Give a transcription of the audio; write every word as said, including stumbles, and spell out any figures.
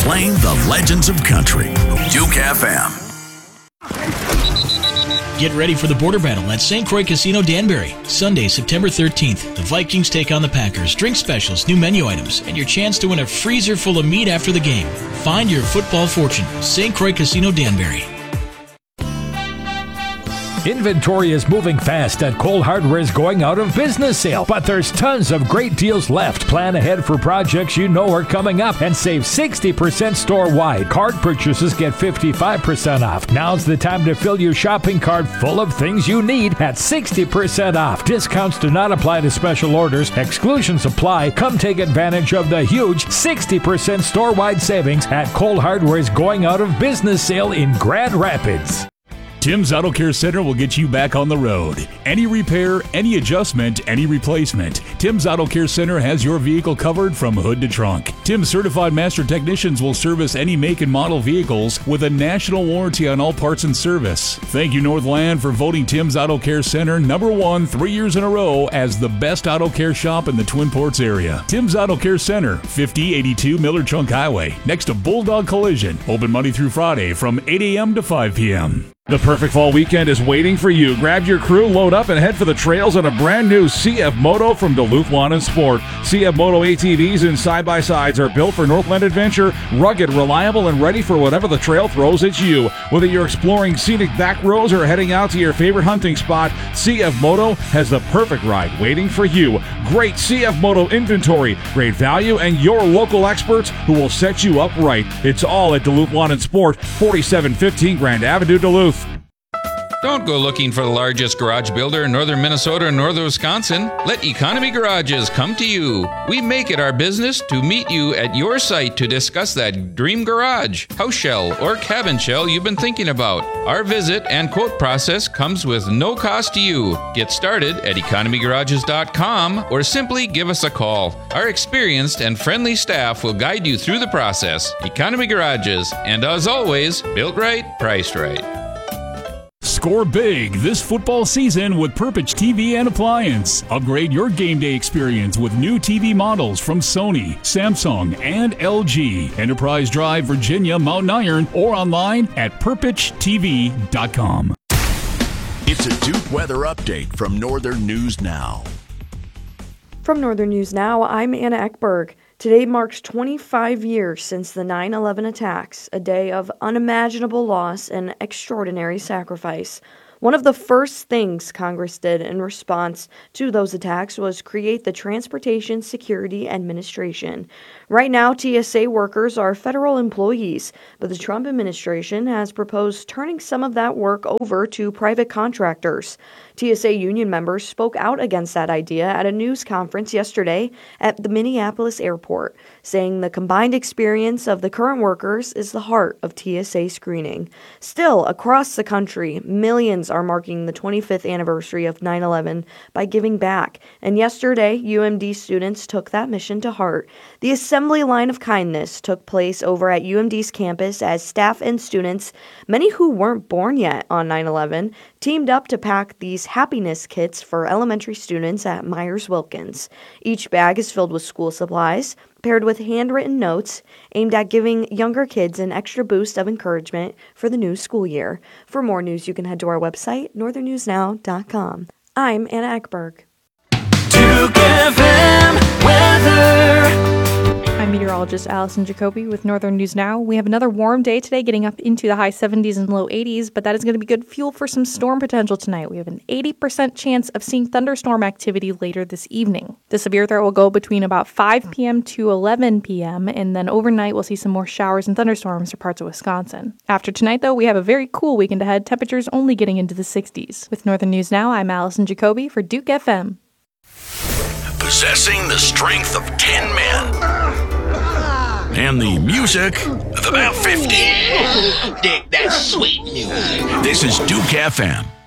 playing the legends of country. Duke F M. Get ready for the border battle at Saint Croix Casino Danbury. Sunday, September thirteenth. The Vikings take on the Packers. Drink specials, new menu items, and your chance to win a freezer full of meat after the game. Find your football fortune. Saint Croix Casino Danbury. Inventory is moving fast at Cole Hardware's going out of business sale, but there's tons of great deals left. Plan ahead for projects you know are coming up and save sixty percent store-wide. Card purchases get fifty-five percent off. Now's the time to fill your shopping cart full of things you need at sixty percent off. Discounts do not apply to special orders. Exclusions apply. Come take advantage of the huge sixty percent store-wide savings at Cole Hardware's going out of business sale in Grand Rapids. Tim's Auto Care Center will get you back on the road. Any repair, any adjustment, any replacement. Tim's Auto Care Center has your vehicle covered from hood to trunk. Tim's certified master technicians will service any make and model vehicles with a national warranty on all parts and service. Thank you, Northland, for voting Tim's Auto Care Center number one three years in a row as the best auto care shop in the Twin Ports area. Tim's Auto Care Center, fifty eighty-two Miller Trunk Highway, next to Bulldog Collision. Open Monday through Friday from eight a.m. to five p.m. The perfect fall weekend is waiting for you. Grab your crew, load up, and head for the trails on a brand new C F Moto from Duluth Lawn and Sport. C F Moto A T Vs and side-by-sides are built for Northland adventure, rugged, reliable, and ready for whatever the trail throws at you. Whether you're exploring scenic back roads or heading out to your favorite hunting spot, C F Moto has the perfect ride waiting for you. Great C F Moto inventory, great value, and your local experts who will set you up right. It's all at Duluth Lawn and Sport, forty-seven fifteen Grand Avenue, Duluth. Don't go looking for the largest garage builder in northern Minnesota and northern Wisconsin. Let Economy Garages come to you. We make it our business to meet you at your site to discuss that dream garage, house shell, or cabin shell you've been thinking about. Our visit and quote process comes with no cost to you. Get started at economy garages dot com or simply give us a call. Our experienced and friendly staff will guide you through the process. Economy Garages, and as always, built right, priced right. Score big this football season with Perpich T V and Appliance. Upgrade your game day experience with new T V models from Sony, Samsung, and L G. Enterprise Drive, Virginia, Mountain Iron, or online at perpich t v dot com. It's a Duke weather update from Northern News Now. From Northern News Now, I'm Anna Eckberg. Today marks twenty-five years since the nine eleven attacks, a day of unimaginable loss and extraordinary sacrifice. One of the first things Congress did in response to those attacks was create the Transportation Security Administration. Right now, T S A workers are federal employees, but the Trump administration has proposed turning some of that work over to private contractors. T S A union members spoke out against that idea at a news conference yesterday at the Minneapolis airport, saying the combined experience of the current workers is the heart of T S A screening. Still, across the country, millions are marking the twenty-fifth anniversary of nine eleven by giving back, and yesterday, U M D students took that mission to heart. The Assembly Line of Kindness took place over at U M D's campus as staff and students, many who weren't born yet on nine eleven, teamed up to pack these happiness kits for elementary students at Myers-Wilkins. Each bag is filled with school supplies, paired with handwritten notes aimed at giving younger kids an extra boost of encouragement for the new school year. For more news, you can head to our website, northern news now dot com. I'm Anna Eckberg. Duke F M weather. I'm meteorologist Allison Jacoby with Northern News Now. We have another warm day today, getting up into the high seventies and low eighties, but that is going to be good fuel for some storm potential tonight. We have an eighty percent chance of seeing thunderstorm activity later this evening. The severe threat will go between about five p.m. to eleven p.m., and then overnight we'll see some more showers and thunderstorms for parts of Wisconsin. After tonight, though, we have a very cool weekend ahead, temperatures only getting into the sixties. With Northern News Now, I'm Allison Jacoby for Duke F M. Possessing the strength of ten men. And the music of about fifty. Dick, that's sweet music. This is Duke F M.